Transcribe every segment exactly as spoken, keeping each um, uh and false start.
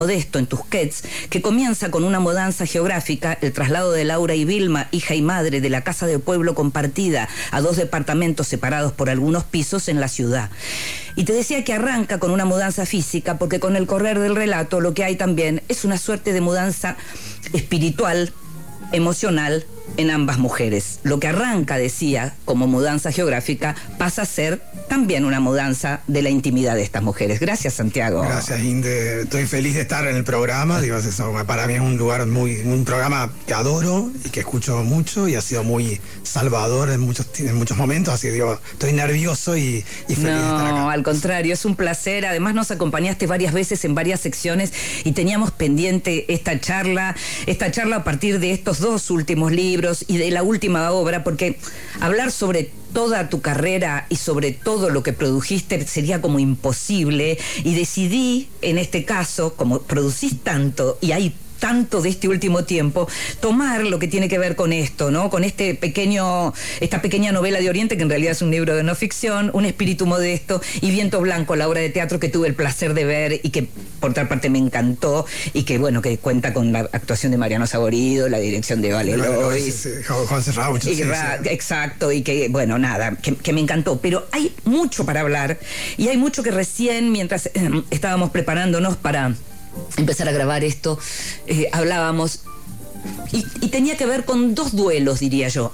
Modesto en Tusquets, que comienza con una mudanza geográfica, el traslado de Laura y Vilma, hija y madre, de la casa de pueblo compartida a dos departamentos separados por algunos pisos en la ciudad. Y te decía que arranca con una mudanza física, porque con el correr del relato lo que hay también es una suerte de mudanza espiritual, emocional, en ambas mujeres. Lo que arranca, decía, como mudanza geográfica, pasa a ser también una mudanza de la intimidad de estas mujeres. Gracias, Santiago. Gracias, Inde. Estoy feliz de estar en el programa. Digo, eso para mí es un lugar muy, un programa que adoro y que escucho mucho y ha sido muy salvador en muchos, en muchos momentos. Así digo, estoy nervioso y, y feliz no, de estar acá. No, al contrario, es un placer. Además nos acompañaste varias veces en varias secciones y teníamos pendiente esta charla, esta charla a partir de estos dos últimos libros y de la última obra, porque hablar sobre toda tu carrera y sobre todo lo que produjiste sería como imposible, y decidí, en este caso, como producís tanto y hay tanto de este último tiempo, tomar lo que tiene que ver con esto, ¿no? Con este pequeño, esta pequeña novela de Oriente, que en realidad es un libro de no ficción, Un espíritu modesto, y Viento Blanco, la obra de teatro que tuve el placer de ver y que por otra parte me encantó, y que bueno, que cuenta con la actuación de Mariano Saborido, la dirección de Vale Lois, Juan Serraucho, y sí, Ra, sí. Exacto, y que bueno, nada, que, que me encantó, pero hay mucho para hablar, y hay mucho que recién, mientras eh, estábamos preparándonos para empezar a grabar esto, eh, hablábamos, y, y tenía que ver con dos duelos, diría yo.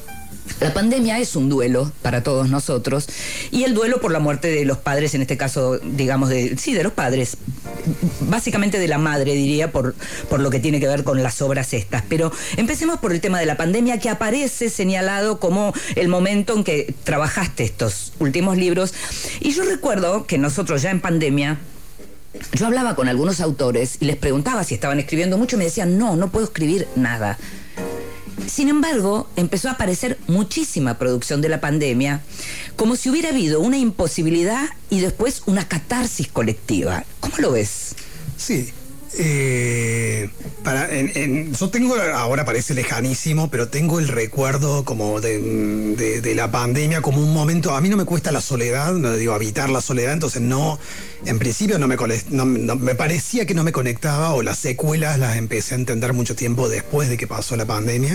La pandemia es un duelo para todos nosotros, y el duelo por la muerte de los padres, en este caso, digamos, de, sí, de los padres, básicamente de la madre, diría, por, por lo que tiene que ver con las obras estas. Pero empecemos por el tema de la pandemia, que aparece señalado como el momento en que trabajaste estos últimos libros. Y yo recuerdo que nosotros ya en pandemia, yo hablaba con algunos autores y les preguntaba si estaban escribiendo mucho, y me decían, no, no puedo escribir nada. Sin embargo, empezó a aparecer muchísima producción de la pandemia, como si hubiera habido una imposibilidad y después una catarsis colectiva. ¿Cómo lo ves? Sí. Eh, para, en, en, yo tengo, ahora parece lejanísimo, pero tengo el recuerdo como de, de, de la pandemia como un momento. A mí no me cuesta la soledad, no digo habitar la soledad, entonces no, en principio no me, no, no, me parecía que no me conectaba, o las secuelas las empecé a entender mucho tiempo después de que pasó la pandemia.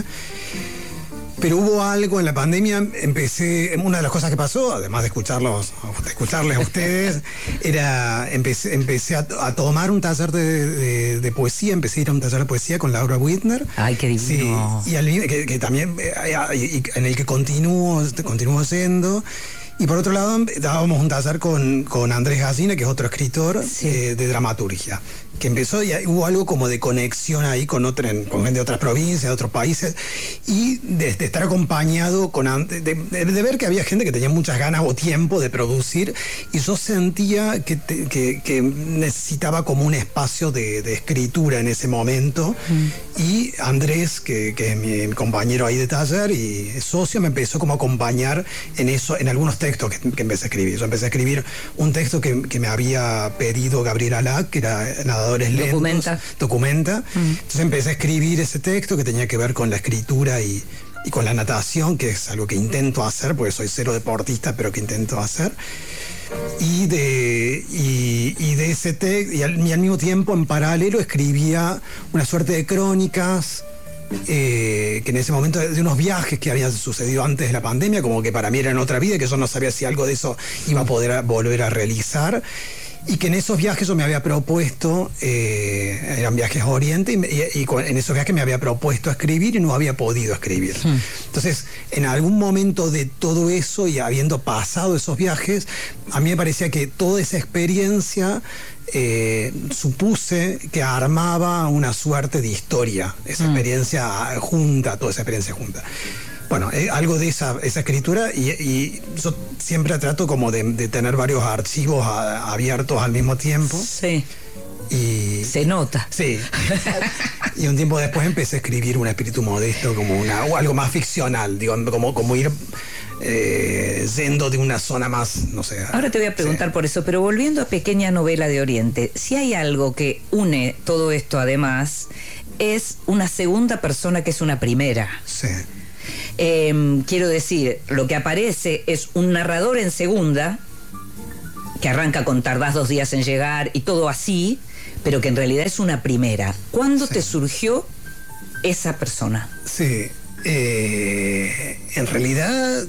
Pero hubo algo en la pandemia, empecé, una de las cosas que pasó, además de escucharlos, de escucharles a ustedes, era, empecé, empecé a, a tomar un taller de, de, de poesía, empecé a ir a un taller de poesía con Laura Whitner. Ay, qué divino. Sí, y al, que, que también, y, en el que continúo, continúo yendo. Y por otro lado, dábamos un taller con, con Andrés Gallina, que es otro escritor, sí, eh, de dramaturgia, que empezó y hubo algo como de conexión ahí con, otra, con gente de otras provincias, de otros países, y de, de estar acompañado, con de, de, de ver que había gente que tenía muchas ganas o tiempo de producir, y yo sentía que, te, que, que necesitaba como un espacio de, de escritura en ese momento, mm. y Andrés, que, que es mi compañero ahí de taller y socio, me empezó como a acompañar en eso, en algunos textos texto que, que empecé a escribir. Yo empecé a escribir un texto que, que me había pedido Gabriel Alac, que era Nadadores Lentos. Documenta. Documenta. Mm. Entonces empecé a escribir ese texto que tenía que ver con la escritura y, y con la natación, que es algo que intento hacer, porque soy cero deportista, pero que intento hacer. Y de, y, y de ese texto, y al, y al mismo tiempo, en paralelo, escribía una suerte de crónicas, Eh, que en ese momento, de unos viajes que habían sucedido antes de la pandemia, como que para mí era en otra vida, que yo no sabía si algo de eso iba a poder a, volver a realizar, y que en esos viajes yo me había propuesto, eh, eran viajes a Oriente, y, y, y en esos viajes me había propuesto escribir y no había podido escribir. Hmm. Entonces, en algún momento de todo eso, y habiendo pasado esos viajes, a mí me parecía que toda esa experiencia Eh, supuse que armaba una suerte de historia, esa mm. experiencia junta, toda esa experiencia junta. Bueno, eh, algo de esa, esa escritura, y, y yo siempre trato como de, de tener varios archivos a, abiertos al mismo tiempo. Sí. Y, se nota. Sí. Y un tiempo después empecé a escribir Un espíritu modesto, como una, o algo más ficcional, digo, como, como ir eh, yendo de una zona más, no sé. Ahora te voy a preguntar, sí, por eso, pero volviendo a Pequeña Novela de Oriente, si hay algo que une todo esto además, es una segunda persona que es una primera. Sí. Eh, quiero decir, lo que aparece es un narrador en segunda, que arranca con tardás dos días en llegar y todo así, pero que en realidad es una primera. ¿Cuándo sí. te surgió esa persona? Sí, eh, en realidad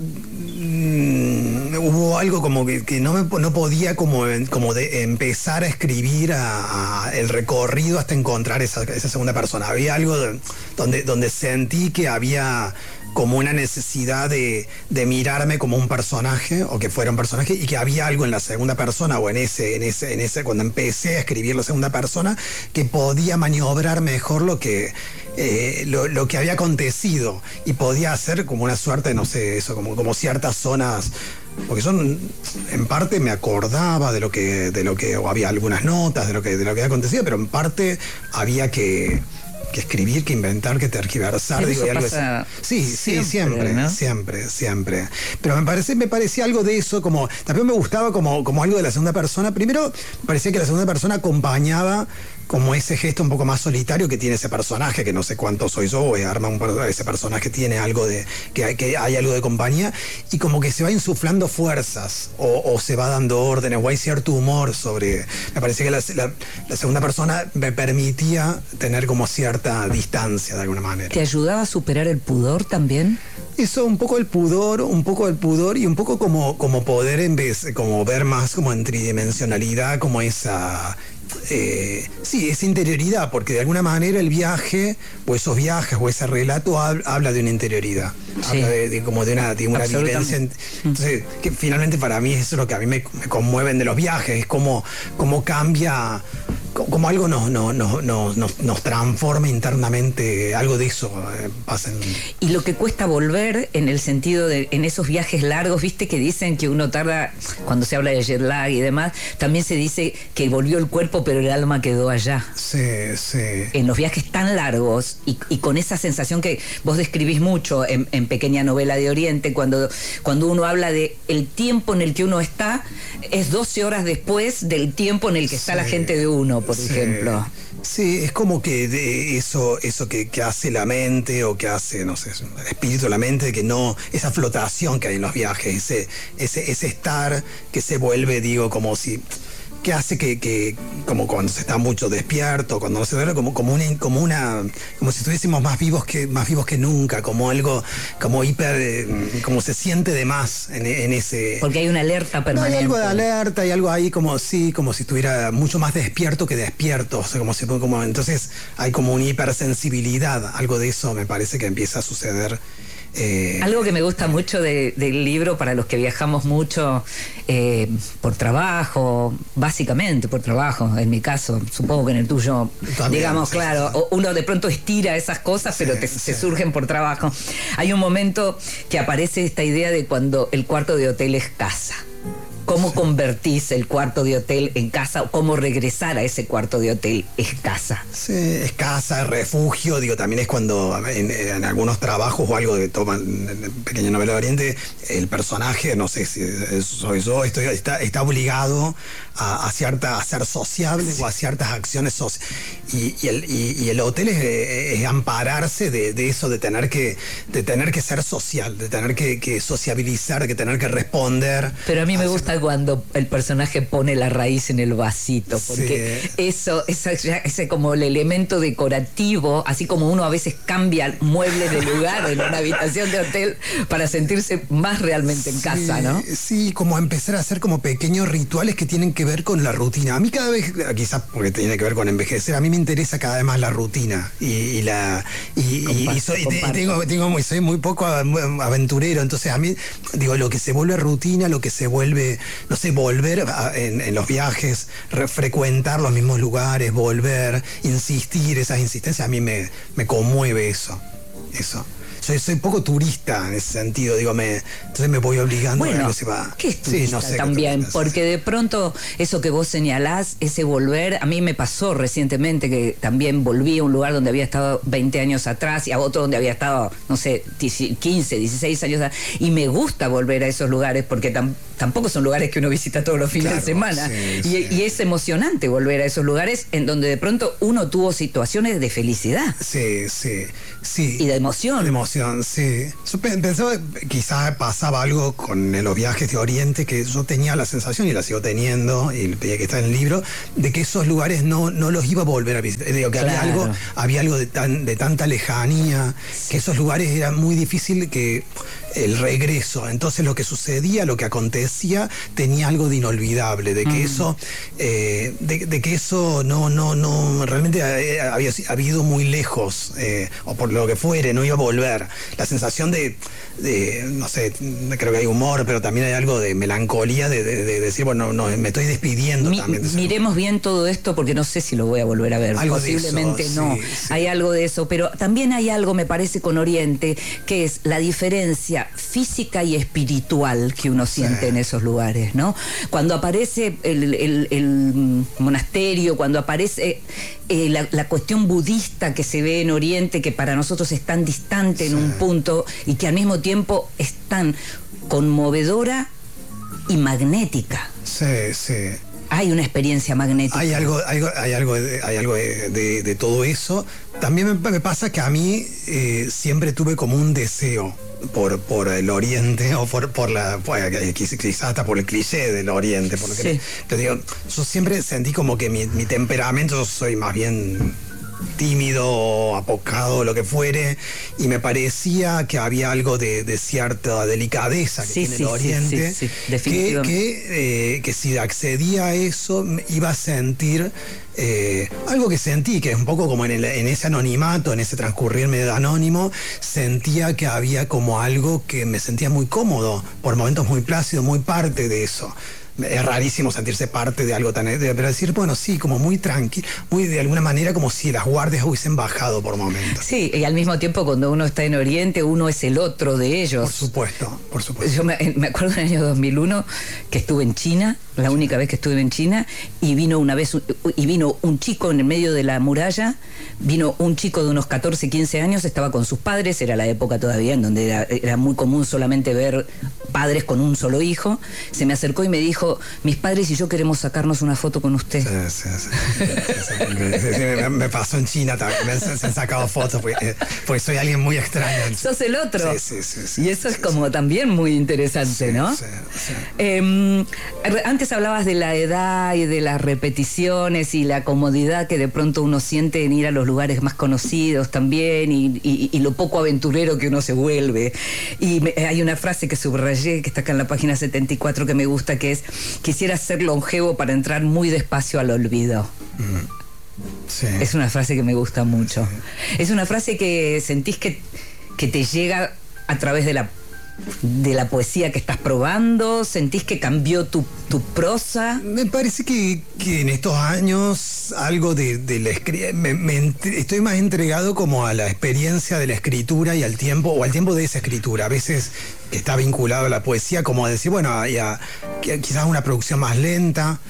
mmm, hubo algo como que, que no, me, no podía como, como de empezar a escribir a, a el recorrido hasta encontrar esa, esa segunda persona. Había algo de, donde, donde sentí que había como una necesidad de, de mirarme como un personaje, o que fuera un personaje, y que había algo en la segunda persona, o en ese, en ese, en ese, cuando empecé a escribir la segunda persona, que podía maniobrar mejor lo que, eh, lo, lo que había acontecido, y podía hacer como una suerte, no sé, eso, como, como ciertas zonas, porque son, en parte me acordaba de lo que, de lo que, o había algunas notas de lo que, de lo que había acontecido, pero en parte había que que escribir, que inventar, que tergiversar. Eso Digo, y algo pasa así. Sí, siempre, sí, siempre, ¿no? siempre, siempre. Pero me parece, me parecía algo de eso, como, también me gustaba como, como algo de la segunda persona. Primero, me parecía que la segunda persona acompañaba como ese gesto un poco más solitario que tiene ese personaje, que no sé cuánto soy yo, o arma un, ese personaje tiene algo de, que hay, que hay algo de compañía, y como que se va insuflando fuerzas, o, o se va dando órdenes, o hay cierto humor sobre, me parecía que la, la, la segunda persona me permitía tener como cierta distancia de alguna manera. ¿Te ayudaba a superar el pudor también? Eso, un poco el pudor, un poco el pudor y un poco como, como poder en vez, como ver más como en tridimensionalidad, como esa... Eh, sí, esa interioridad, porque de alguna manera el viaje, o esos viajes, o ese relato hab, habla de una interioridad, sí. habla de, de como de una, de una vivencia. Entonces, que finalmente para mí eso es lo que a mí me, me conmueven de los viajes, es como, como cambia, como algo nos, nos, nos, nos, nos transforma internamente, algo de eso eh, pasa en... Y lo que cuesta volver, en el sentido de, en esos viajes largos, viste que dicen que uno tarda, cuando se habla de jet lag y demás, también se dice que volvió el cuerpo pero el alma quedó allá. Sí, sí. En los viajes tan largos y, y con esa sensación que vos describís mucho en, en Pequeña Novela de Oriente, cuando, cuando uno habla de el tiempo en el que uno está, es doce horas después del tiempo en el que está sí, la gente de uno, por sí, ejemplo. Sí, es como que de eso, eso que, que hace la mente, o que hace, no sé, el espíritu, la mente, que no, esa flotación que hay en los viajes, ese, ese, ese estar que se vuelve, digo, como si... que hace que, que, como cuando se está mucho despierto, cuando no se duerme, como, como, una, como una, como si estuviésemos más vivos que, más vivos que nunca, como algo, como hiper, eh, como se siente de más en, en ese... Porque hay una alerta permanente. No, hay algo de alerta, hay algo ahí como, sí, como si estuviera mucho más despierto que despierto, o sea, como si, como, entonces hay como una hipersensibilidad, algo de eso me parece que empieza a suceder. Eh, Algo que me gusta mucho de, del libro, para los que viajamos mucho eh, por trabajo, básicamente por trabajo, en mi caso, supongo que en el tuyo, también, digamos, sí, claro, sí. Uno de pronto estira esas cosas, sí, pero te, sí. te surgen por trabajo. Hay un momento que aparece esta idea de cuando el cuarto de hotel es casa. ¿Cómo sí. convertís el cuarto de hotel en casa, o cómo regresar a ese cuarto de hotel es casa? Sí, es casa, es refugio, digo, también es cuando en, en algunos trabajos o algo que toman en Pequeña Novela de Oriente, el personaje, no sé si soy yo, estoy, está, está obligado a, a, cierta, a ser sociable sí. o a ciertas acciones sociales. Y, y, el, y, y el hotel es, es ampararse de, de eso, de tener que, de tener que ser social, de tener que, que sociabilizar, de tener que responder. Pero a mí me gusta cuando el personaje pone la raíz en el vasito, porque sí. eso, esa, ese como el elemento decorativo, así como uno a veces cambia muebles de lugar en una habitación de hotel para sentirse más realmente en sí, casa, ¿no? Sí, como empezar a hacer como pequeños rituales que tienen que ver con la rutina. A mí cada vez, quizás porque tiene que ver con envejecer, a mí me interesa cada vez más la rutina y, y la y, comparto, y, soy, y tengo, tengo muy, soy muy poco aventurero, entonces a mí digo, lo que se vuelve rutina, lo que se vuelve, no sé, volver a, en, en los viajes, re, frecuentar los mismos lugares, volver, insistir, esas insistencias, a mí me, me conmueve eso, eso. Soy, soy poco turista en ese sentido, digo, me, entonces me voy obligando bueno, a que se va. ¿Qué es turista? Sí, no sé también? Turista, porque sí. de pronto eso que vos señalás, ese volver, a mí me pasó recientemente que también volví a un lugar donde había estado veinte años atrás y a otro donde había estado, no sé, quince, dieciséis años atrás, y me gusta volver a esos lugares porque tam, tampoco son lugares que uno visita todos los fines claro, de semana sí, y, sí. y es emocionante volver a esos lugares en donde de pronto uno tuvo situaciones de felicidad. Sí, sí, sí. Y de emoción. De emoción. sensación, sí. Yo pensaba, quizás pasaba algo con los viajes de Oriente, que yo tenía la sensación, y la sigo teniendo, y pedía que está en el libro, de que esos lugares no, no los iba a volver a visitar. Digo, que claro. había algo, había algo de, tan, de tanta lejanía, que esos lugares era muy difícil que el regreso. Entonces lo que sucedía, lo que acontecía, tenía algo de inolvidable, de que mm. eso, eh, de, de que eso no, no, no, realmente había habido muy lejos, eh, o por lo que fuere, no iba a volver. La sensación de, de, no sé, creo que hay humor, pero también hay algo de melancolía, de, de, de decir, bueno, no, me estoy despidiendo Mi, también. De miremos bien todo esto, porque no sé si lo voy a volver a ver. Algo Posiblemente eso, no. Sí, sí. Hay algo de eso, pero también hay algo, me parece, con Oriente, que es la diferencia física y espiritual que uno siente sí. en esos lugares, ¿no? Cuando aparece el, el, el monasterio, cuando aparece eh, la, la cuestión budista que se ve en Oriente, que para nosotros es tan distante sí. en un punto y que al mismo tiempo es tan conmovedora y magnética. Sí, sí. Hay una experiencia magnética. Hay algo, hay, hay algo, de, hay algo de, de, de todo eso. También me, me pasa que a mí eh, siempre tuve como un deseo por, por el Oriente, o por, por la, pues, quizás hasta por el cliché del Oriente. Por lo que sí. Te digo, yo siempre sentí como que mi, mi temperamento, yo soy más bien tímido, apocado, lo que fuere, y me parecía que había algo de, de cierta delicadeza que sí, tiene sí, el Oriente, sí, sí, sí, que, que, eh, que si accedía a eso iba a sentir eh, algo que sentí, que es un poco como en, el, en ese anonimato, en ese transcurrir medio anónimo, sentía que había como algo que me sentía muy cómodo, por momentos muy plácido, muy parte de eso. Es rarísimo sentirse parte de algo tan... Pero decir, bueno, sí, como muy tranquilo, muy de alguna manera como si las guardias hubiesen bajado por momentos. Sí, y al mismo tiempo cuando uno está en Oriente, uno es el otro de ellos. Por supuesto, por supuesto. Yo me, me acuerdo del año dos mil uno que estuve en China, la única vez que estuve en China, y vino una vez, y vino un chico en el medio de la muralla, vino un chico de unos catorce, quince años, estaba con sus padres, era la época todavía en donde era, era muy común solamente ver padres con un solo hijo, se me acercó y me dijo, mis padres y yo queremos sacarnos una foto con usted. Sí, sí, sí. sí, sí, sí me, me pasó en China también, me, se han sacado fotos, porque, porque soy alguien muy extraño. Sos el otro. Sí, sí, sí. sí y eso sí, es como sí. también muy interesante, sí, ¿no? Sí, sí. Eh, antes hablabas de la edad y de las repeticiones y la comodidad que de pronto uno siente en ir a los lugares más conocidos también, y, y, y lo poco aventurero que uno se vuelve. Y me, hay una frase que subrayé, que está acá en la página setenta y cuatro, que me gusta, que es: quisiera ser longevo para entrar muy despacio al olvido. Mm. Sí. Es una frase que me gusta mucho. Sí. Es una frase que sentís que, que te llega a través de la de la poesía que estás probando. ¿Sentís que cambió tu, tu prosa? Me parece que, que en estos años algo de, de la escritura, me, me, estoy más entregado como a la experiencia de la escritura y al tiempo, o al tiempo de esa escritura. A veces está vinculado a la poesía, como a decir, bueno, y a, a quizás una producción más lenta,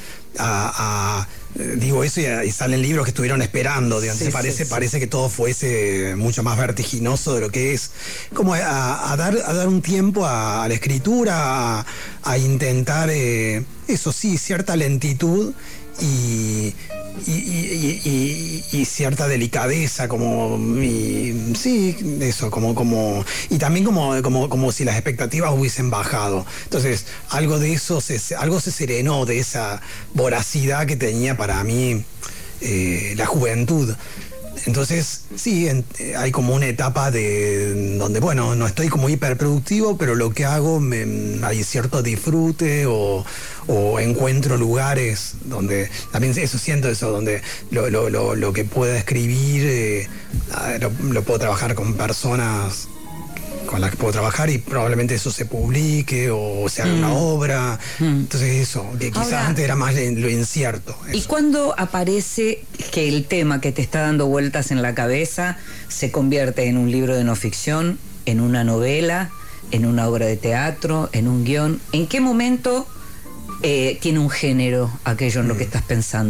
a, a digo eso, y, y salen libros que estuvieron esperando, digamos, sí, parece, sí, parece sí. que todo fuese mucho más vertiginoso de lo que es, como a, a, dar, a dar un tiempo a, a la escritura, a, a intentar, eh, eso sí, cierta lentitud y, y, y, y, y cierta delicadeza, como, y, sí, eso, como, como, y también como, como, como si las expectativas hubiesen bajado. Entonces, algo de eso, se, algo se serenó de esa voracidad que tenía para mí eh, la juventud. Entonces, sí, en, hay como una etapa de donde, bueno, no estoy como hiperproductivo, pero lo que hago, me, hay cierto disfrute o, o encuentro lugares donde, también eso siento eso, donde lo, lo, lo, lo que pueda escribir, eh, lo, lo puedo trabajar con personas con las que puedo trabajar y probablemente eso se publique o se haga mm. una obra. Mm. Entonces eso, que quizás Ahora, antes era más lo incierto. Eso. ¿Y cuándo aparece que el tema que te está dando vueltas en la cabeza se convierte en un libro de no ficción, en una novela, en una obra de teatro, en un guión? ¿En qué momento eh, tiene un género aquello en mm. lo que estás pensando?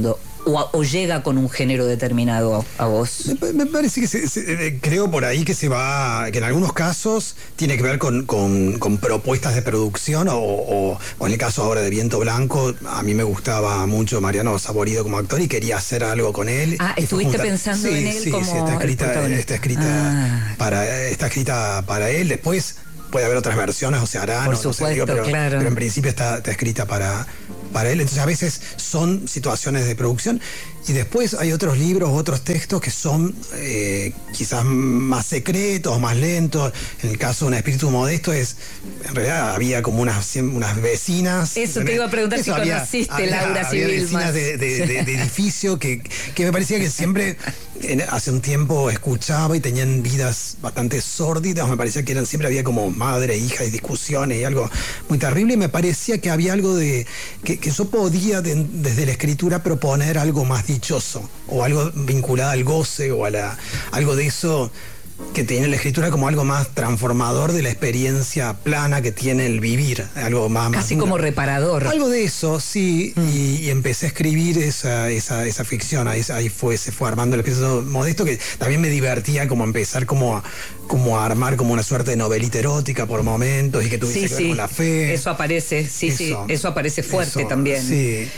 o, o llega con un género determinado a, a vos? Me, me parece que se, se, creo por ahí que se va, que en algunos casos tiene que ver con, con, con propuestas de producción o, o, o en el caso ahora de Viento Blanco, a mí me gustaba mucho Mariano Saborido como actor y quería hacer algo con él. Ah, ¿estuviste juntar, pensando sí, en él sí, como sí, está escrita, está escrita ah. para, está escrita para él. Después puede haber otras versiones o se harán, por no, supuesto, no sé, digo, pero, claro. pero en principio está, está escrita para, para él. Entonces a veces son situaciones de producción y después hay otros libros, otros textos que son eh, quizás más secretos, más lentos. En el caso de Un espíritu modesto es, en realidad había como unas, unas vecinas. Eso te iba a preguntar si había, conociste había, Laura había Civil vecinas de, de, de, de edificio que, que me parecía que siempre en, hace un tiempo escuchaba y tenían vidas bastante sórdidas. Me parecía que eran, siempre había como madre, hija y discusiones y algo muy terrible. Y me parecía que había algo de que, que yo podía de, desde la escritura proponer algo más dichoso o algo vinculado al goce o a la, algo de eso que tiene la escritura como algo más transformador de la experiencia plana que tiene el vivir, algo más... Casi más, como una, reparador. Algo de eso, sí, mm. y, y empecé a escribir esa, esa, esa ficción, ahí, ahí fue, se fue armando el espíritu modesto, que también me divertía como empezar como a, como a armar como una suerte de novelita erótica por momentos y que tuviese sí, que ver sí. con la fe. Eso aparece, sí, eso, sí, eso aparece fuerte eso, también. Sí.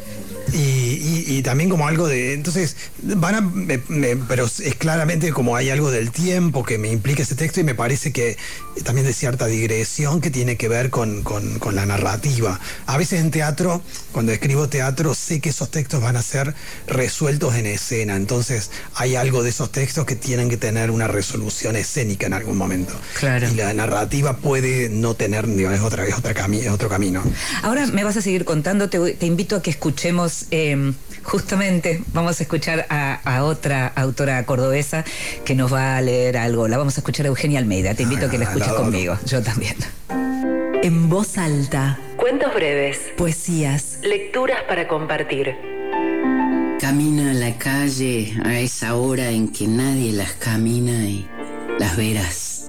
Y, y, y también como algo de... Entonces, van a... Me, me, pero es claramente como hay algo del tiempo que me implica ese texto y me parece que también de cierta digresión que tiene que ver con, con, con la narrativa. A veces en teatro, cuando escribo teatro, sé que esos textos van a ser resueltos en escena. Entonces, hay algo de esos textos que tienen que tener una resolución escénica en algún momento. Claro. Y la narrativa puede no tener, digo, es, otra, es, otra cami- es otro camino. Ahora me vas a seguir contando, te, te invito a que escuchemos Eh, justamente vamos a escuchar a, a otra autora cordobesa que nos va a leer algo. La vamos a escuchar a Eugenia Almeida. Te invito ah, a que la escuches la conmigo. Yo también. En voz alta. Cuentos breves. Poesías. Lecturas para compartir. Camina a la calle a esa hora en que nadie las camina y las verás.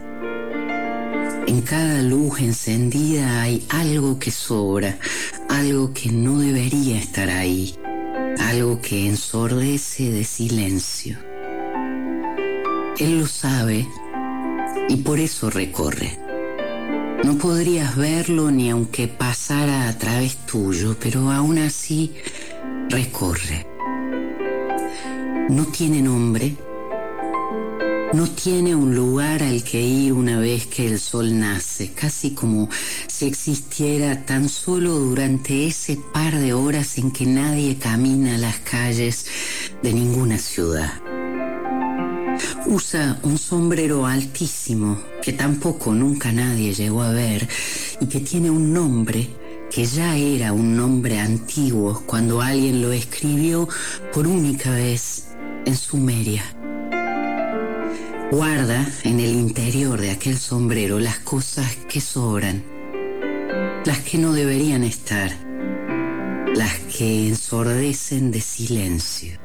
En cada luz encendida hay algo que sobra, algo que no debería estar ahí, algo que ensordece de silencio. Él lo sabe y por eso recorre. No podrías verlo ni aunque pasara a través tuyo, pero aún así recorre. No tiene nombre. No tiene un lugar al que ir una vez que el sol nace, casi como si existiera tan solo durante ese par de horas en que nadie camina las calles de ninguna ciudad. Usa un sombrero altísimo que tampoco nunca nadie llegó a ver y que tiene un nombre que ya era un nombre antiguo cuando alguien lo escribió por única vez en Sumeria. Guarda en el interior de aquel sombrero las cosas que sobran, las que no deberían estar, las que ensordecen de silencio.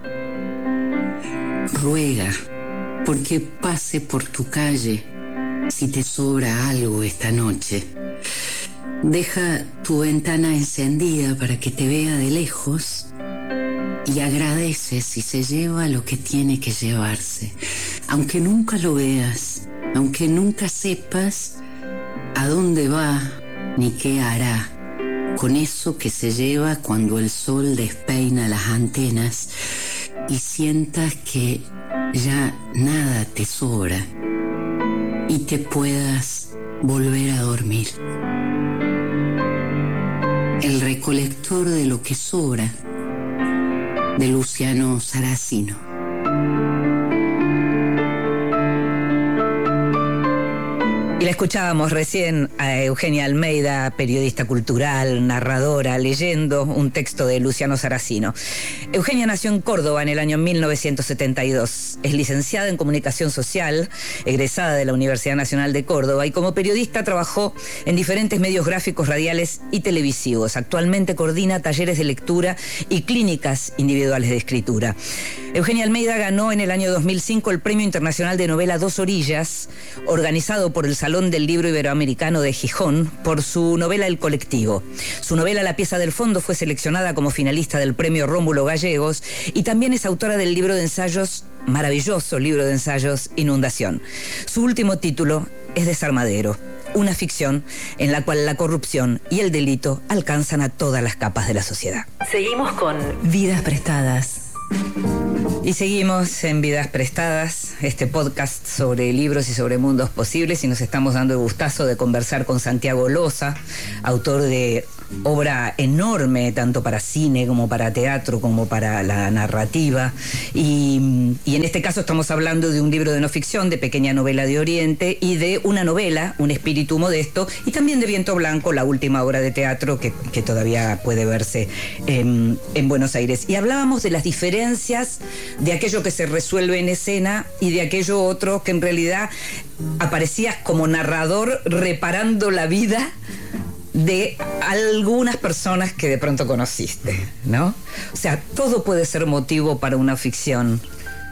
Ruega porque pase por tu calle si te sobra algo esta noche. Deja tu ventana encendida para que te vea de lejos y agradece si se lleva lo que tiene que llevarse. Aunque nunca lo veas, aunque nunca sepas a dónde va ni qué hará, con eso que se lleva cuando el sol despeina las antenas y sientas que ya nada te sobra y te puedas volver a dormir. El recolector de lo que sobra, de Luciano Saracino. Y la escuchábamos recién a Eugenia Almeida, periodista cultural, narradora, leyendo un texto de Luciano Saracino. Eugenia nació en Córdoba en el año mil novecientos setenta y dos. Es licenciada en Comunicación Social, egresada de la Universidad Nacional de Córdoba y como periodista trabajó en diferentes medios gráficos, radiales y televisivos. Actualmente coordina talleres de lectura y clínicas individuales de escritura. Eugenia Almeida ganó en el año dos mil cinco el Premio Internacional de Novela Dos Orillas, organizado por el Salón Salón del Libro Iberoamericano de Gijón por su novela El colectivo. Su novela La pieza del fondo fue seleccionada como finalista del premio Rómulo Gallegos y también es autora del libro de ensayos, maravilloso libro de ensayos, Inundación. Su último título es Desarmadero, una ficción en la cual la corrupción y el delito alcanzan a todas las capas de la sociedad. Seguimos con Vidas prestadas. Y seguimos en Vidas Prestadas, este podcast sobre libros y sobre mundos posibles, y nos estamos dando el gustazo de conversar con Santiago Loza, autor de obra enorme, tanto para cine como para teatro, como para la narrativa. Y, y en este caso estamos hablando de un libro de no ficción, de Pequeña Novela de Oriente, y de una novela, Un espíritu modesto, y también de Viento Blanco, la última obra de teatro que, que todavía puede verse en, en Buenos Aires. Y hablábamos de las diferencias de aquello que se resuelve en escena y de aquello otro que en realidad aparecías como narrador reparando la vida de algunas personas que de pronto conociste, ¿no? O sea, todo puede ser motivo para una ficción.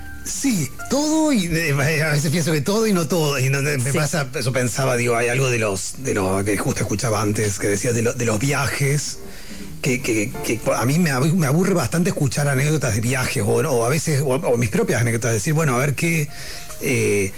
Sí, todo y eh, a veces pienso que todo y no todo. Y no, me Sí. pasa, eso pensaba, digo, hay algo de los, de lo que justo escuchaba antes, que decías de, lo- de los viajes. Que, que, que a mí me abu- me aburre bastante escuchar anécdotas de viajes o, o a veces, o, o mis propias anécdotas, decir, bueno, a ver qué, eh,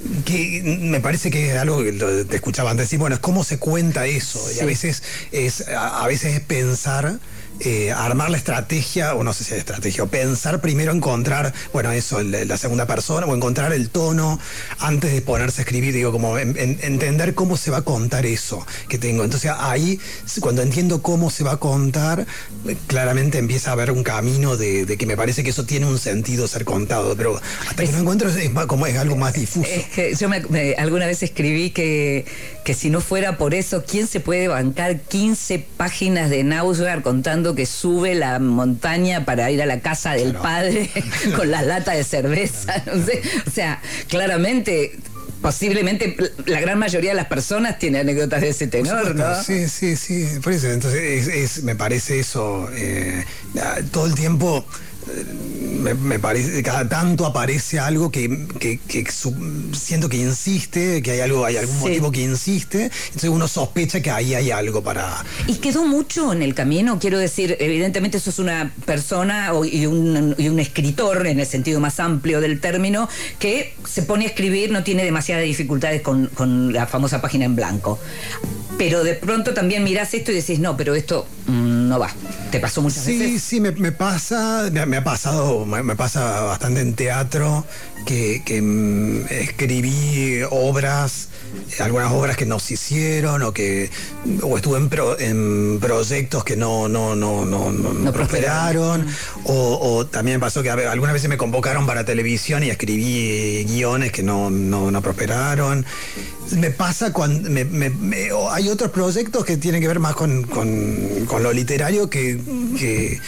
que me parece que es algo que lo- te escuchaba antes, decir, bueno, es cómo se cuenta eso, y a Sí. veces es, a, a veces es pensar, eh, armar la estrategia, o no sé si es estrategia, o pensar primero encontrar, bueno, eso, el- la segunda persona, o encontrar el tono antes de ponerse a escribir, digo, como en- en- entender cómo se va a contar eso que tengo. Entonces ahí, cuando entiendo cómo se va a contar, eh, claramente empieza a haber un camino de, de que me parece que eso tiene un sentido ser contado, pero hasta que Es- no encuentro es, es más- como es algo más difuso. Es que yo me- me- alguna vez escribí que, que si no fuera por eso, ¿quién se puede bancar quince páginas de Nausgard contando que sube la montaña para ir a la casa del Claro. padre con las latas de cerveza? No sé. O sea, claramente, posiblemente la gran mayoría de las personas tiene anécdotas de ese Por tenor, supuesto, ¿no? Sí, sí, sí. Por eso, entonces es, es- me parece eso. eh, ah, todo el tiempo. eh, Me, me parece, cada tanto aparece algo que, que- que su- siento que insiste, que hay algo, hay algún Sí. motivo que insiste, entonces uno sospecha que ahí hay algo para. Y quedó mucho en el camino, quiero decir, evidentemente sos una persona o- y un, y un escritor, en el sentido más amplio del término, que se pone a escribir, no tiene demasiadas dificultades con, con la famosa página en blanco. Pero de pronto también mirás esto y decís, no, pero esto mm, no va. ¿Te pasó muchas Sí, veces? sí, me, me pasa, me, me ha pasado, me, me pasa bastante en teatro, que, que mm, escribí obras, algunas obras que no se hicieron, o que o estuve en, pro- en proyectos que no, no, no, no, no, no prosperaron, o, o también me pasó que a ver, algunas veces me convocaron para televisión y escribí guiones que no, no, no prosperaron. Me pasa cuando me- me- me- o hay otros proyectos que tienen que ver más con, con- con lo literario que, que,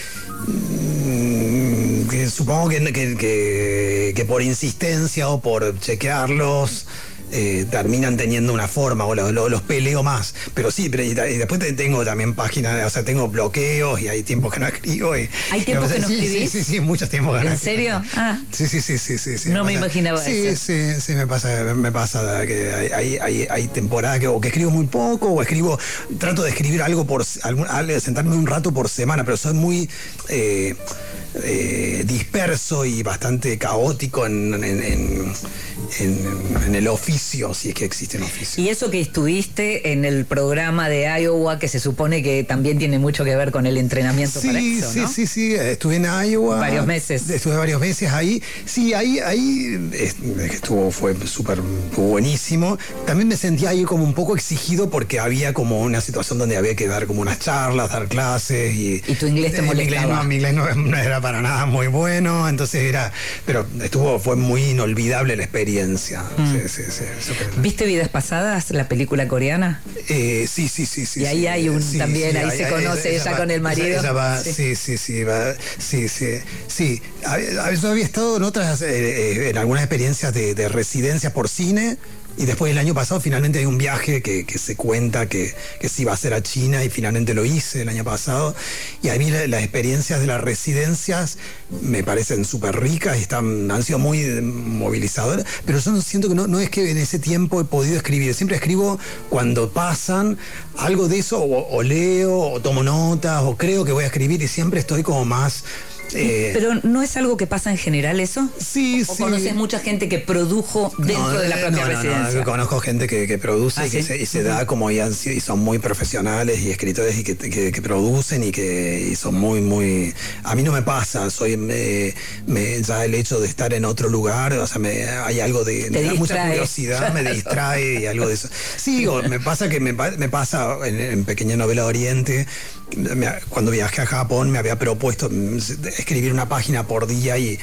mm, que supongo que, que- que- que por insistencia o por chequearlos eh, terminan teniendo una forma o lo- lo- los peleo más. Pero sí, pero y, y después te- tengo también páginas, o sea, tengo bloqueos y hay tiempos que no escribo. Y, ¿Hay tiempos y, que no sí, escribís? Sí, sí, sí, muchos tiempos que no ¿En escribo. serio? Ah. Sí, sí, sí, sí, sí, sí. No me pasa- imaginaba sí, eso. Sí, sí, me pasa, me pasa que hay, hay, hay, hay temporadas que, o que escribo muy poco, o escribo, trato de escribir algo por, algún, algo, de sentarme un rato por semana, pero soy muy eh, eh, disperso y bastante caótico en, en, en, en- en el oficio, si es que existe un oficio. Y eso que estuviste en el programa de Iowa, que se supone que también tiene mucho que ver con el entrenamiento para Sí, eso, sí, ¿no? sí, sí, estuve en Iowa. Varios meses. Estuve varios meses ahí. Sí, ahí, ahí es- estuvo, fue súper, estuvo buenísimo. También me sentía ahí como un poco exigido porque había como una situación donde había que dar como unas charlas, dar clases y... ¿Y tu inglés te eh, mi molestaba? inglés no, mi inglés no, no era para nada muy bueno, entonces era... Pero estuvo, fue muy inolvidable la experiencia. Mm. Sí, sí, sí, súper- ¿Viste Vidas Pasadas, la película coreana? Eh, sí, sí, sí, sí. Y ahí sí, hay un- sí, también, sí, ahí se conoce ella va- con el marido. Ella, ella va, Sí. sí, sí, sí, va, sí, sí, sí. A- a- Yo había estado en otras, eh, eh, en algunas experiencias de, de residencia por cine Y después el año pasado finalmente hay un viaje que, que se cuenta que, que se iba a hacer a China y finalmente lo hice el año pasado. Y a mí la, las experiencias de las residencias me parecen súper ricas y están, han sido muy movilizadoras, pero yo no siento que no, no es que en ese tiempo he podido escribir, siempre escribo cuando pasan algo de eso, o, o leo, o tomo notas, o creo que voy a escribir y siempre estoy como más... Eh, ¿Pero no es algo que pasa en general eso? Sí, ¿O sí. conoces mucha gente que produjo dentro no, de la propia no, no, residencia? No, conozco gente que, que produce ¿Ah, y, que sí? se, y se da como ya y son muy profesionales y escritores y que, que, que producen y que y son muy, muy... A mí no me pasa, soy me, me, ya el hecho de estar en otro lugar, o sea, me, hay algo de... Me da mucha curiosidad, me distrae y algo de eso. Sí, o me pasa que me, me pasa en, en Pequeña Novela de Oriente, me, cuando viajé a Japón me había propuesto escribir una página por día y,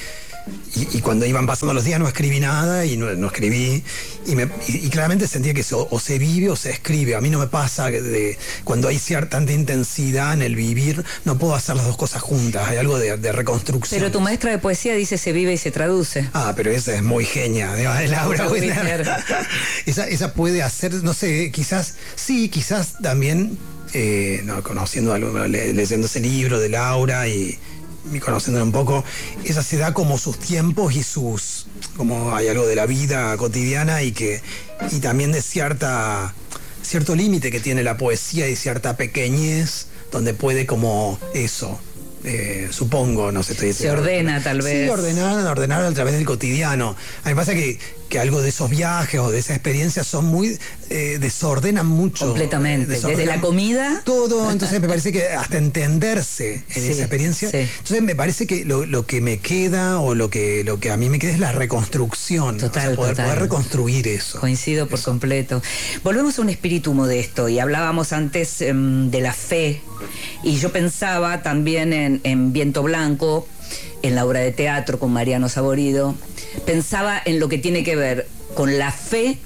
y, y cuando iban pasando los días no escribí nada y no, no escribí y, me, y, y claramente sentía que o, o se vive o se escribe. A mí no me pasa de, de cuando hay cierta tanta intensidad en el vivir, no puedo hacer las dos cosas juntas, hay algo de, de reconstrucción. Pero tu maestra de poesía dice se vive y se traduce. Ah, pero esa es muy genia, de Laura Winner. esa, esa puede hacer, no sé, quizás, sí, quizás también eh, no, conociendo algo, le, leyendo ese libro de Laura y y conociéndola un poco, ella se da como sus tiempos y sus, como hay algo de la vida cotidiana y que, y también de cierta, cierto límite que tiene la poesía y cierta pequeñez, donde puede como eso, eh, supongo, no sé, estoy... Se ordena tal vez. Sí, ordenar, ordenar a través del cotidiano. A mí me pasa que, que algo de esos viajes o de esa experiencia son muy, eh, desordenan mucho. Completamente, desordenan desde la comida. Todo, entonces me parece que hasta entenderse en Sí, esa experiencia. sí. Entonces me parece que lo, lo que me queda o lo que, lo que a mí me queda es la reconstrucción. Total, o sea, poder, total. poder reconstruir eso. Coincido por Eso. completo. Volvemos a un espíritu modesto y hablábamos antes um, de la fe y yo pensaba también en, en Viento Blanco, en la obra de teatro con Mariano Saborido, pensaba en lo que tiene que ver con la fe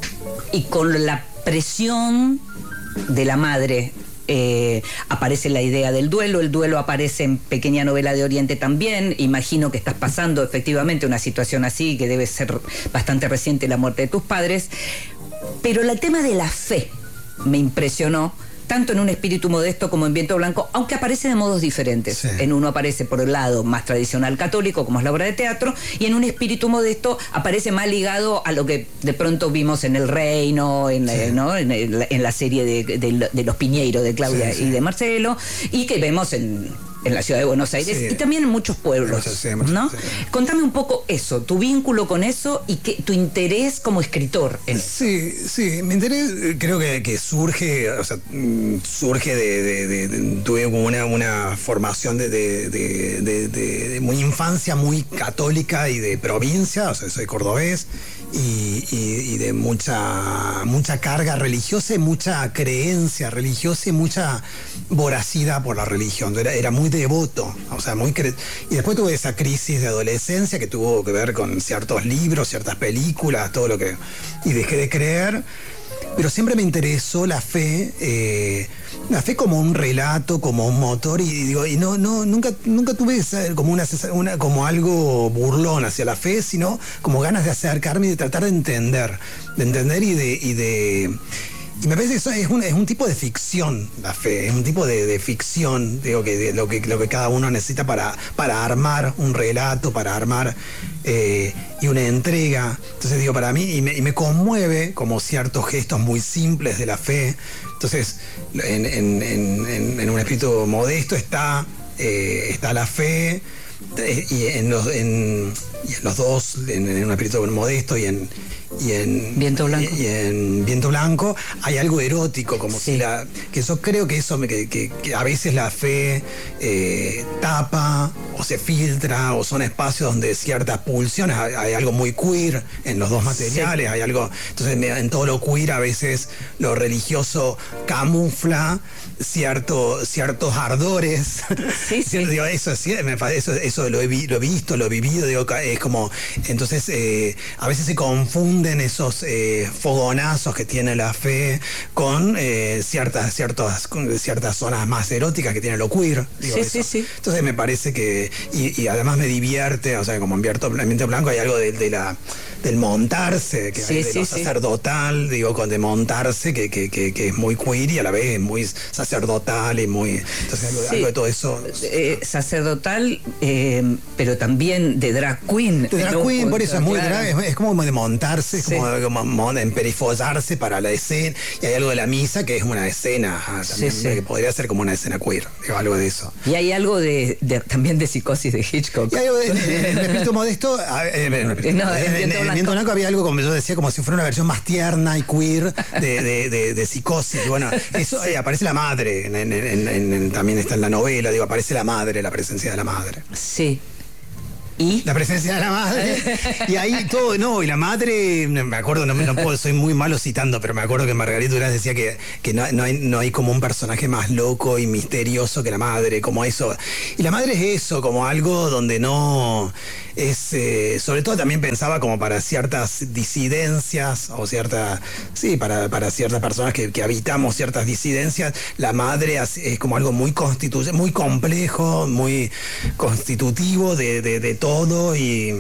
y con la presión de la madre. Eh, aparece la idea del duelo, el duelo aparece en Pequeña Novela de Oriente también. Imagino que estás pasando efectivamente una situación así, que debe ser bastante reciente la muerte de tus padres, pero el tema de la fe me impresionó, tanto en Un espíritu modesto como en Viento Blanco, aunque aparece de modos diferentes. Sí. En uno aparece por el lado más tradicional católico, como es la obra de teatro, y en Un espíritu modesto aparece más ligado a lo que de pronto vimos en El Reino, en, Sí. eh, ¿no? en, el- en la serie de, de- de Los Piñeiro, de Claudia Sí, sí. y de Marcelo, y que vemos en, en la ciudad de Buenos Aires Sí. y también en muchos pueblos. Sí, sí, muchos, ¿no? sí. Contame un poco eso, tu vínculo con eso y que, tu interés como escritor en eso. Sí, sí, mi interés eh, creo que, que surge, o sea, mm, surge de, de- de- de- tuve como una, una formación de, de, de- de- de- de muy infancia muy católica y de provincia, o sea, soy cordobés, y, y- y de mucha, mucha carga religiosa y mucha creencia religiosa y mucha voracidad por la religión. Era, era muy devoto, o sea, muy cre- y después tuve esa crisis de adolescencia que tuvo que ver con ciertos libros, ciertas películas, todo lo que... y dejé de creer. Pero siempre me interesó la fe, eh, la fe como un relato, como un motor, y digo, y no, no, nunca, nunca tuve esa, como una, una, como algo burlón hacia la fe, sino como ganas de acercarme y de tratar de entender, de entender y de, y de y me parece que eso es un, es un tipo de ficción, la fe, es un tipo de, de ficción, digo, que de lo que lo que cada uno necesita para, para armar un relato, para armar eh, y una entrega. Entonces digo, para mí, y me, y me conmueve como ciertos gestos muy simples de la fe. Entonces, en, en, en, en un espíritu modesto está, eh, está la fe, eh, y en los, en, y en los dos, en, en un espíritu modesto y en y en Viento Blanco. y, y en Viento Blanco hay algo erótico, como Sí. si la que yo creo que eso me, que, que- que a veces la fe eh, tapa o se filtra o son espacios donde ciertas pulsiones, hay, hay algo muy queer en los dos materiales, hay algo, entonces me- en todo lo queer a veces lo religioso camufla cierto, ciertos ardores. Sí, sí. Digo, eso, sí, me pa- eso, eso lo, he vi- lo he visto, lo he vivido, digo, ca- es como, entonces eh, a veces se confunden esos eh, fogonazos que tiene la fe con eh, ciertas, ciertas, con ciertas zonas más eróticas que tiene lo queer. Digo, Sí, eso. sí, sí. Entonces me parece que, y, y además me divierte, o sea, como en Viento, en Viento Blanco hay algo de, de la del montarse, que Sí, hay de sí, lo sí. sacerdotal, digo, con de montarse, que, que, que, que es muy queer y a la vez es muy sacerdotal y muy... Entonces algo, Sí. algo de todo eso... Eh, sacerdotal, eh, pero también de drag queen. De drag en un queen, punto, por eso es muy claro. drag, es, es como de montarse, es Sí. como, como mon- emperifollarse para la escena. Y hay algo de la misa que es una escena, ajá, también, Sí, sí. que podría ser como una escena queer, digo, algo de eso. Y hay algo de, de- también de Psicosis de Hitchcock. Y algo de- en, en el espíritu modesto, a- en, en- en- No, en en- Viento en Blanco. Viento Blanco había algo, como yo decía, como si fuera una versión más tierna y queer de, de, de, de Psicosis. Y bueno, eso eh, aparece la madre, en- en- en- en- en- también está en la novela, digo, aparece la madre, la presencia de la madre. Sí. ¿Y? La presencia de la madre. Y ahí todo, no, y la madre, me acuerdo, no, no puedo, soy muy malo citando, pero me acuerdo que Margarita Duras decía que, que no, no, hay, no hay como un personaje más loco y misterioso que la madre, como eso. Y la madre es eso, como algo donde no es, eh, sobre todo también pensaba como para ciertas disidencias, o ciertas, sí, para, para ciertas personas que, que habitamos ciertas disidencias, la madre es, es como algo muy constituye, muy complejo, muy constitutivo de, de, de todo y,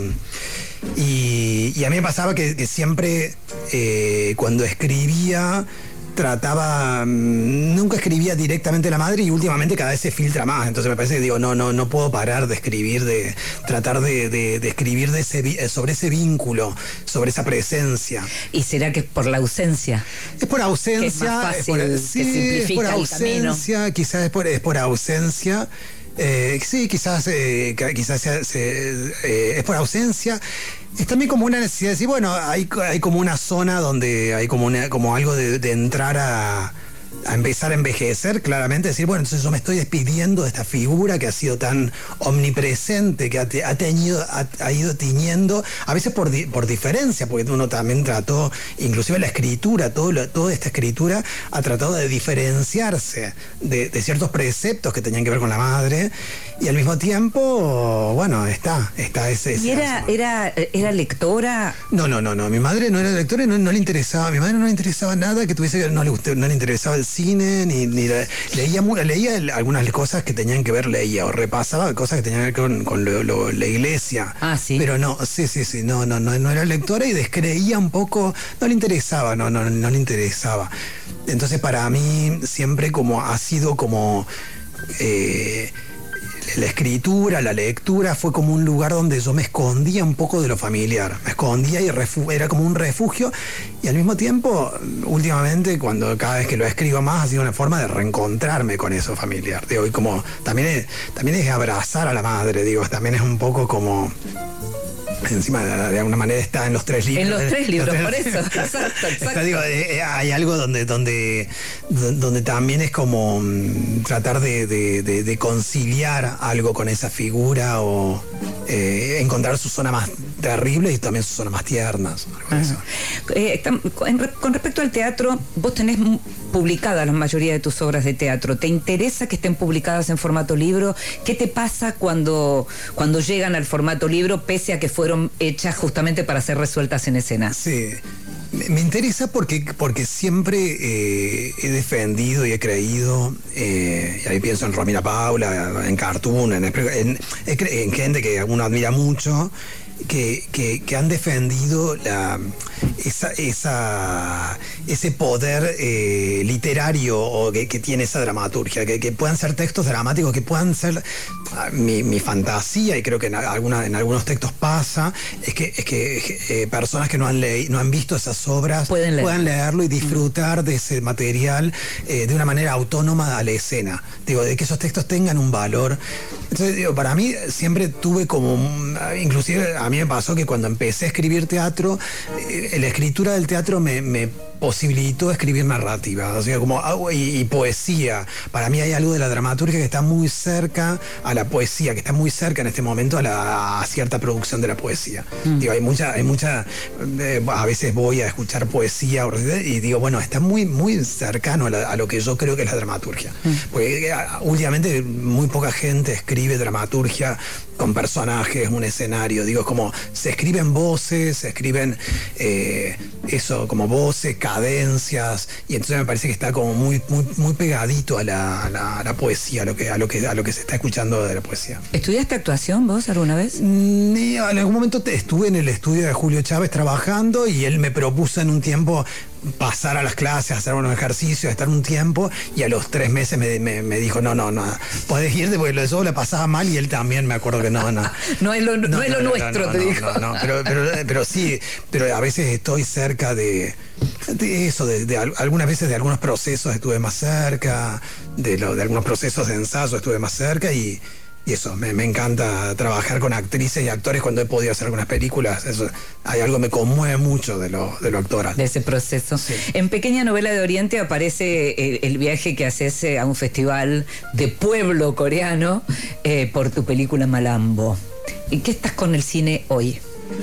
y, y a mí me pasaba que, que siempre eh, cuando escribía trataba, mm, nunca escribía directamente la madre y últimamente cada vez se filtra más, entonces me parece que digo, no, no, no puedo parar de escribir, de tratar de, de, de escribir de ese, vi- sobre ese vínculo, sobre esa presencia. ¿Y será que es por la ausencia? Es por ausencia, Que es más fácil, es por, que sí, simplifica es por el ausencia, quizás es por, es por ausencia. Eh, sí, quizás, eh, ca- quizás sea- se- eh, es por ausencia. Es también como una necesidad de decir, bueno, hay, hay como una zona donde hay como, una, como algo de, de entrar a, a empezar a envejecer, claramente, decir, bueno, entonces yo me estoy despidiendo de esta figura que ha sido tan omnipresente, que ha, te- ha, teñido, ha, ha ido tiñendo, a veces por, di- por diferencia, porque uno también trató, inclusive la escritura, todo lo- toda esta escritura ha tratado de diferenciarse de, de ciertos preceptos que tenían que ver con la madre, y al mismo tiempo, bueno, está, está ese... ese ¿Y era, asunto. era, era lectora? No, no, no, no. Mi madre no era lectora y no, no le interesaba. A mi madre no le interesaba nada que tuviese, no le gustó, no le interesaba el cine, ni, ni la- leía mu- leía el- algunas cosas que tenían que ver, leía, o repasaba cosas que tenían que ver con, con lo- lo- la iglesia. Ah, sí. Pero no, sí, sí, sí, no, no, no, no era lectora y descreía un poco, no le interesaba, no, no, no le interesaba. Entonces para mí siempre como ha sido como eh, la escritura, la lectura fue como un lugar donde yo me escondía un poco de lo familiar, me escondía y refu- era como un refugio, y al mismo tiempo, últimamente, cuando cada vez que lo escribo más, ha sido una forma de reencontrarme con eso familiar. Digo, y como también es, también es abrazar a la madre, digo, también es un poco como... Encima, de, de alguna manera está en los tres libros. En los tres libros, Los por tres- eso. Exacto, Está, exacto. digo, eh, eh, hay algo donde, donde, donde también es como mm, tratar de, de- de- de conciliar algo con esa figura o eh, encontrar su zona más terrible y también su zona más tiernas. Algo de eso. Eh, tam- en re- con respecto al teatro, vos tenés m- publicadas la mayoría de tus obras de teatro. ¿Te interesa que estén publicadas en formato libro? ¿Qué te pasa cuando, cuando llegan al formato libro, pese a que fueron hechas justamente para ser resueltas en escena? Sí, me, me interesa porque, porque siempre eh, he defendido y he creído, eh, y ahí pienso en Romina Paula, en Cartoon, en, en, en gente que uno admira mucho, que, que, que han defendido la, esa, esa, ese poder eh, literario o que, que tiene esa dramaturgia, que, que puedan ser textos dramáticos, que puedan ser ah, mi, mi fantasía, y creo que en, alguna, en algunos textos pasa, es que, es que eh, personas que no han, leído, no han visto esas obras Pueden leer. puedan leerlo y disfrutar de ese material eh, de una manera autónoma a la escena. Digo, de que esos textos tengan un valor. Entonces, digo, para mí siempre tuve como, un- inclusive a mí me pasó que cuando empecé a escribir teatro, eh, la escritura del teatro me, me posibilitó escribir narrativa, o sea, como, ah, y, y poesía. Para mí hay algo de la dramaturgia que está muy cerca a la poesía, que está muy cerca en este momento a, la, a cierta producción de la poesía. Mm. Digo, hay mucha, hay mucha, eh, a veces voy a escuchar poesía y digo, bueno, está muy, muy cercano a, la, a lo que yo creo que es la dramaturgia. Mm. Porque eh, últimamente muy poca gente escribe dramaturgia con personajes, un escenario, digo, como se escriben voces, se escriben eh, eso, como voces, cadencias, y entonces me parece que está como muy, muy, muy pegadito a la, a la, a la poesía, a lo que, a lo que, a lo que se está escuchando de la poesía. ¿Estudiaste actuación vos alguna vez? Mm, y en algún momento te, estuve en el estudio de Julio Chávez trabajando y él me propuso en un tiempo pasar a las clases, hacer unos ejercicios, estar un tiempo, y a los tres meses me, me, me dijo, no, no, no, podés irte porque lo de yo la pasaba mal y él también, me acuerdo que no, no. no es lo, no, no es lo no, nuestro, no, te no, dijo. No, no, pero, pero, pero sí, pero a veces estoy cerca de, de eso, de, de, de algunas veces de algunos procesos estuve más cerca, de, lo, de algunos procesos de ensayo estuve más cerca y... Y eso, me, me encanta trabajar con actrices y actores cuando he podido hacer algunas películas. Eso, hay algo que me conmueve mucho de lo, de lo actoral. De ese proceso. Sí. En Pequeña Novela de Oriente aparece el, el viaje que haces a un festival de pueblo coreano eh, por tu película Malambo. ¿Y qué estás con el cine hoy?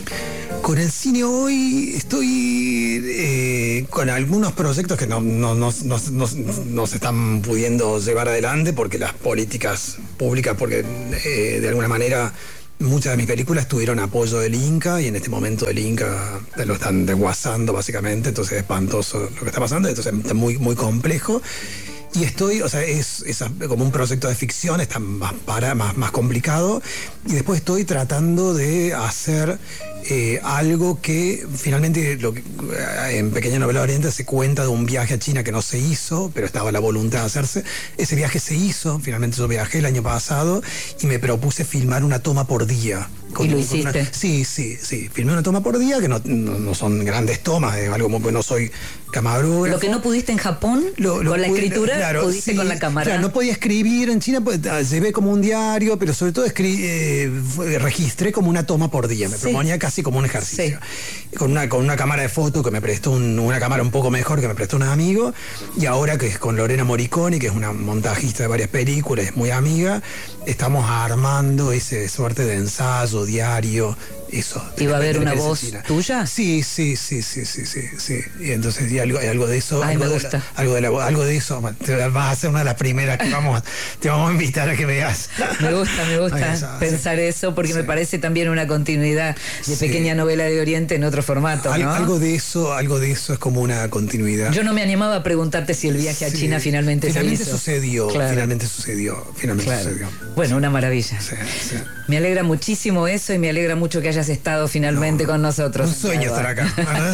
Con el cine hoy estoy eh, con algunos proyectos que no, no, no, no, no, no se están pudiendo llevar adelante porque las políticas públicas, porque eh, de alguna manera muchas de mis películas tuvieron apoyo del Inca y en este momento el Inca lo están desguazando básicamente, entonces es espantoso lo que está pasando, entonces es muy, muy complejo. Y estoy, o sea, es, es como un proyecto de ficción, está más, para, más, más complicado. Y después estoy tratando de hacer eh, algo que finalmente lo que, en Pequeña Novela de Oriente se cuenta de un viaje a China que no se hizo, pero estaba la voluntad de hacerse. Ese viaje se hizo, finalmente yo viajé el año pasado y me propuse filmar una toma por día. Con, ¿Y lo hiciste? Una, sí, sí, sí. Filmé una toma por día, que no, no, no son grandes tomas, es algo como que no soy camarógrafo. Lo que no pudiste en Japón, lo, lo con la pude, escritura, claro, pudiste sí, con la cámara. Claro, no podía escribir en China, pues, llevé como un diario, pero sobre todo escri eh, registré como una toma por día. Me sí. proponía casi como un ejercicio. Sí. Con, una, con una cámara de foto que me prestó, un, una cámara un poco mejor que me prestó un amigo, y ahora que es con Lorena Moriconi, que es una montajista de varias películas, es muy amiga, estamos armando ese suerte de ensayo diario, eso. ¿Y va a haber una voz tuya? Sí, sí, sí, sí, sí, sí, sí. Y entonces y algo, algo de eso, Ay, algo, me de gusta. La, algo de la, algo de eso, te vas a ser una de las primeras que vamos, te vamos a invitar a que veas. Me gusta, me gusta eso, pensar sí. eso, porque sí. me parece también una continuidad de sí. Pequeña Novela de Oriente en otro formato, Al, ¿no? Algo de eso, algo de eso es como una continuidad. Yo no me animaba a preguntarte si el viaje a sí. China finalmente, finalmente se hizo. Sucedió, claro. Finalmente sucedió, finalmente claro. sucedió. Bueno, una maravilla. Sí, sí. Me alegra muchísimo eso y me alegra mucho que hayas estado finalmente no, con nosotros. Un sueño estar acá.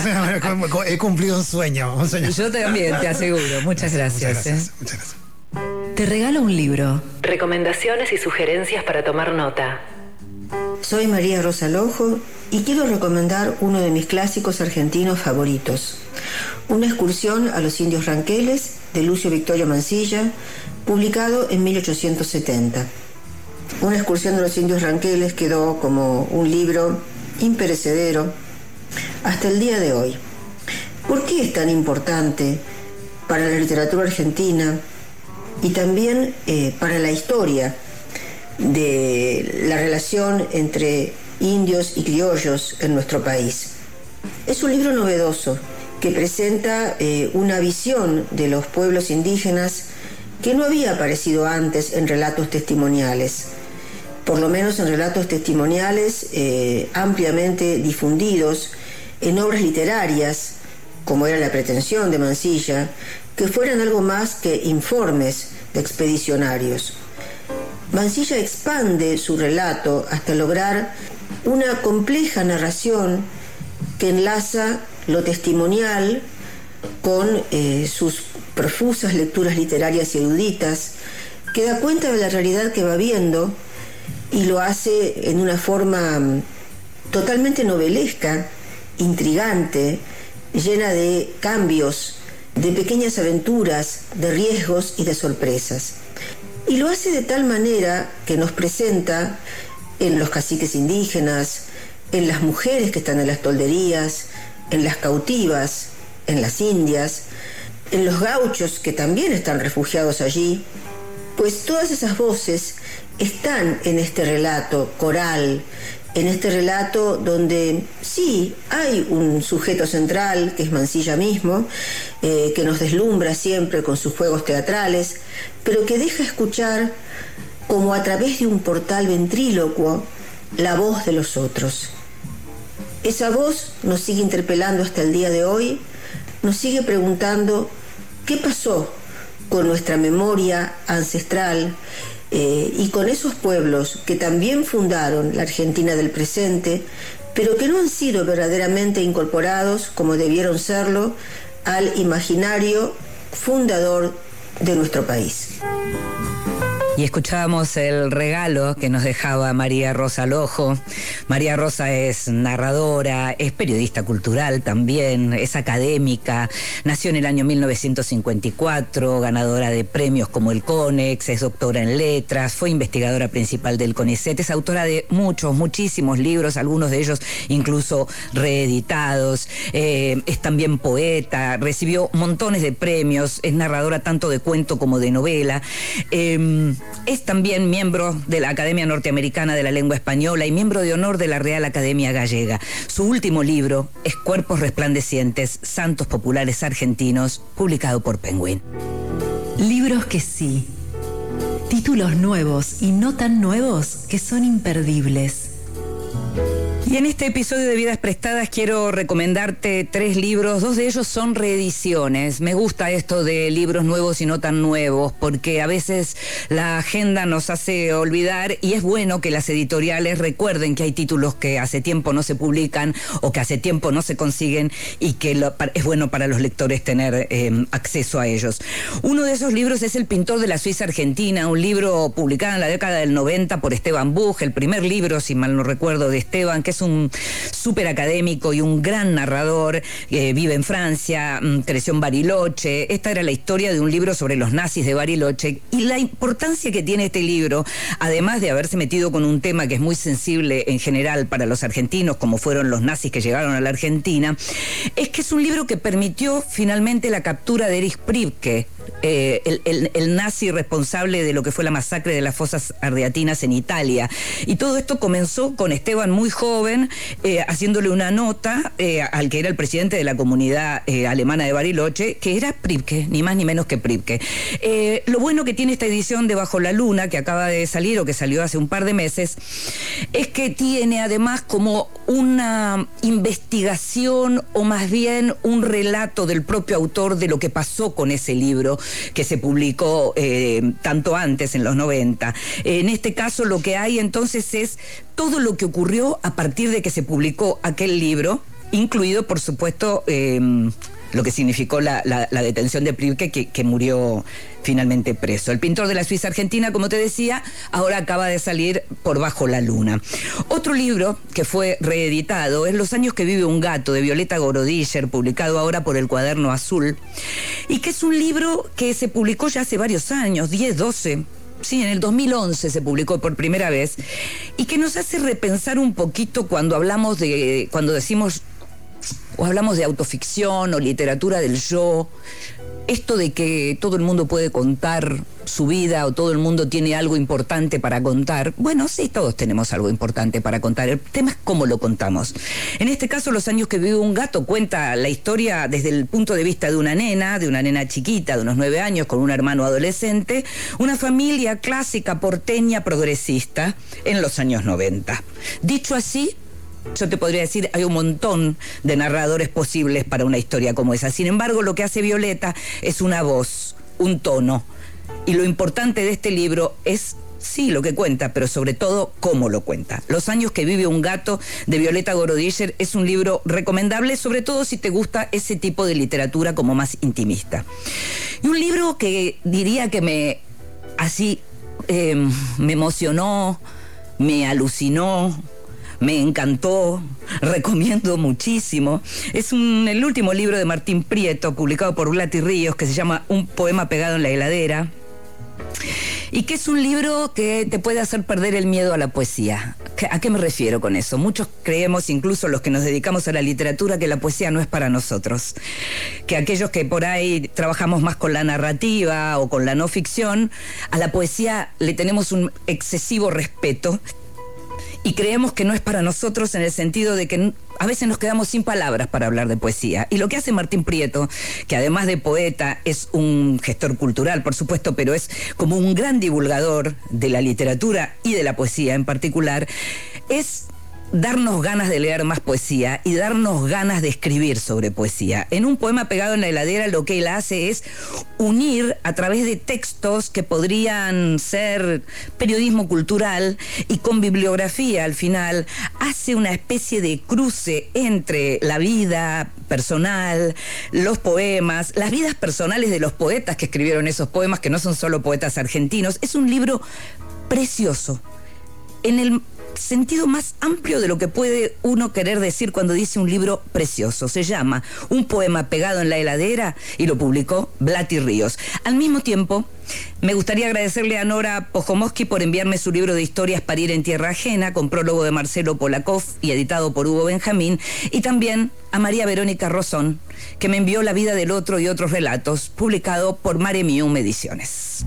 He cumplido un sueño, un sueño. Yo también, te aseguro. Muchas gracias. Muchas gracias, ¿eh? muchas gracias. Te regalo un libro. Recomendaciones y sugerencias para tomar nota. Soy María Rosa Lojo y quiero recomendar uno de mis clásicos argentinos favoritos. Una excursión a los indios ranqueles de Lucio Victorio Mansilla, publicado en mil ochocientos setenta. Una excursión de los indios ranqueles quedó como un libro imperecedero hasta el día de hoy. ¿Por qué es tan importante para la literatura argentina y también eh, para la historia de la relación entre indios y criollos en nuestro país? Es un libro novedoso que presenta eh, una visión de los pueblos indígenas que no había aparecido antes en relatos testimoniales, por lo menos en relatos testimoniales eh, ampliamente difundidos en obras literarias, como era la pretensión de Mansilla, que fueran algo más que informes de expedicionarios. Mansilla expande su relato hasta lograr una compleja narración que enlaza lo testimonial con eh, sus profusas lecturas literarias y eruditas, que da cuenta de la realidad que va viendo y lo hace en una forma totalmente novelesca, intrigante, llena de cambios, de pequeñas aventuras, de riesgos y de sorpresas. Y lo hace de tal manera que nos presenta en los caciques indígenas, en las mujeres que están en las tolderías, en las cautivas, en las indias, en los gauchos que también están refugiados allí, pues todas esas voces están en este relato coral, en este relato donde sí hay un sujeto central, que es Mansilla mismo, eh, que nos deslumbra siempre con sus juegos teatrales, pero que deja escuchar como a través de un portal ventrílocuo, la voz de los otros. Esa voz nos sigue interpelando hasta el día de hoy, nos sigue preguntando qué pasó con nuestra memoria ancestral eh, y con esos pueblos que también fundaron la Argentina del presente, pero que no han sido verdaderamente incorporados, como debieron serlo, al imaginario fundador de nuestro país. Y escuchábamos el regalo que nos dejaba María Rosa Lojo. María Rosa es narradora, es periodista cultural también, es académica, nació en el año mil novecientos cincuenta y cuatro, ganadora de premios como el CONEX, es doctora en letras, fue investigadora principal del CONICET, es autora de muchos, muchísimos libros, algunos de ellos incluso reeditados, eh, es también poeta, recibió montones de premios, es narradora tanto de cuento como de novela. Eh, Es también miembro de la Academia Norteamericana de la Lengua Española y miembro de honor de la Real Academia Gallega. Su último libro es Cuerpos Resplandecientes, Santos Populares Argentinos, publicado por Penguin. Libros que sí. Títulos nuevos y no tan nuevos que son imperdibles. Y en este episodio de Vidas Prestadas quiero recomendarte tres libros, dos de ellos son reediciones. Me gusta esto de libros nuevos y no tan nuevos, porque a veces la agenda nos hace olvidar y es bueno que las editoriales recuerden que hay títulos que hace tiempo no se publican o que hace tiempo no se consiguen y que lo, es bueno para los lectores tener eh, acceso a ellos. Uno de esos libros es El pintor de la Suiza Argentina, un libro publicado en la década del noventa por Esteban Buch, el primer libro, si mal no recuerdo, de Esteban, que es un súper académico y un gran narrador, eh, vive en Francia, creció en Bariloche. Esta era la historia de un libro sobre los nazis de Bariloche y la importancia que tiene este libro, además de haberse metido con un tema que es muy sensible en general para los argentinos, como fueron los nazis que llegaron a la Argentina, es que es un libro que permitió finalmente la captura de Erich Priebke, eh, el, el, el nazi responsable de lo que fue la masacre de las fosas ardeatinas en Italia. Y todo esto comenzó con Esteban muy joven, eh, haciéndole una nota eh, al que era el presidente de la comunidad eh, alemana de Bariloche, que era Priebke, ni más ni menos que Priebke. Eh, lo bueno que tiene esta edición de Bajo la Luna, que acaba de salir o que salió hace un par de meses, es que tiene además como una investigación o más bien un relato del propio autor de lo que pasó con ese libro que se publicó eh, tanto antes, en los noventa. En este caso lo que hay entonces es todo lo que ocurrió a partir de que se publicó aquel libro, incluido por supuesto eh, lo que significó la, la, la detención de Priebke, que, que murió finalmente preso. El pintor de la Suiza Argentina, como te decía, ahora acaba de salir por Bajo la Luna. Otro libro que fue reeditado es Los años que vive un gato, de Violeta Gorodischer, publicado ahora por El Cuaderno Azul, y que es un libro que se publicó ya hace varios años, diez, doce. Sí, en el dos mil once se publicó por primera vez, y que nos hace repensar un poquito cuando hablamos de, cuando decimos o hablamos de autoficción o literatura del yo, esto de que todo el mundo puede contar su vida o todo el mundo tiene algo importante para contar. Bueno, sí, todos tenemos algo importante para contar. El tema es cómo lo contamos. En este caso, Los años que vive un gato cuenta la historia desde el punto de vista de una nena, de una nena chiquita de unos nueve años con un hermano adolescente, una familia clásica porteña progresista en los años noventa. Dicho así, yo te podría decir, hay un montón de narradores posibles para una historia como esa. Sin embargo, lo que hace Violeta es una voz, un tono. Y lo importante de este libro es, sí, lo que cuenta, pero sobre todo, cómo lo cuenta. Los años que vive un gato, de Violeta Gorodischer, es un libro recomendable, sobre todo si te gusta ese tipo de literatura como más intimista. Y un libro que diría que me, así, eh, me emocionó, me alucinó, me encantó, recomiendo muchísimo. Es un, el último libro de Martín Prieto, publicado por Blati Ríos, que se llama Un poema pegado en la heladera, y que es un libro que te puede hacer perder el miedo a la poesía. ¿A qué me refiero con eso? Muchos creemos, incluso los que nos dedicamos a la literatura, que la poesía no es para nosotros, que aquellos que por ahí trabajamos más con la narrativa o con la no ficción, a la poesía le tenemos un excesivo respeto y creemos que no es para nosotros en el sentido de que a veces nos quedamos sin palabras para hablar de poesía. Y lo que hace Martín Prieto, que además de poeta es un gestor cultural, por supuesto, pero es como un gran divulgador de la literatura y de la poesía en particular, es darnos ganas de leer más poesía y darnos ganas de escribir sobre poesía. En un poema pegado en la heladera, lo que él hace es unir a través de textos que podrían ser periodismo cultural y con bibliografía al final, hace una especie de cruce entre la vida personal, los poemas, las vidas personales de los poetas que escribieron esos poemas, que no son solo poetas argentinos. Es un libro precioso, en el sentido más amplio de lo que puede uno querer decir cuando dice un libro precioso. Se llama Un poema pegado en la heladera y lo publicó Blati Ríos. Al mismo tiempo, me gustaría agradecerle a Nora Pojomoski por enviarme su libro de historias Parir en tierra ajena, con prólogo de Marcelo Polakov y editado por Hugo Benjamín, y también a María Verónica Rosón, que me envió La vida del otro y otros relatos, publicado por Mare Mium Ediciones.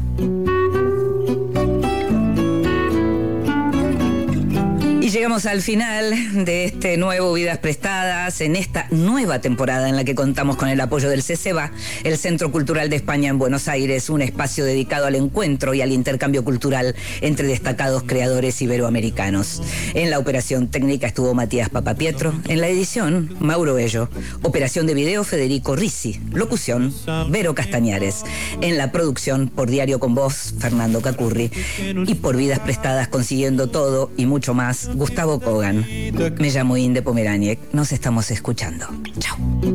Y llegamos al final de este nuevo Vidas Prestadas, en esta nueva temporada en la que contamos con el apoyo del CECEBA, el Centro Cultural de España en Buenos Aires, un espacio dedicado al encuentro y al intercambio cultural entre destacados creadores iberoamericanos. En la operación técnica estuvo Matías Papapietro, en la edición Mauro Bello, operación de video Federico Risi, locución Vero Castañares, en la producción por Diario con Voz Fernando Cacurri y por Vidas Prestadas consiguiendo todo y mucho más Gustavo Kogan. Me llamo Inde Pomeraniec. Nos estamos escuchando. Chao.